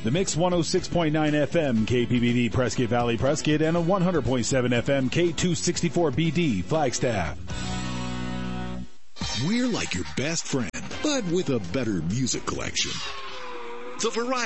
The Mix 106.9 FM, KPBD, Prescott Valley, Prescott, and a 100.7 FM, K264BD, Flagstaff. We're like your best friend, but with a better music collection. The Variety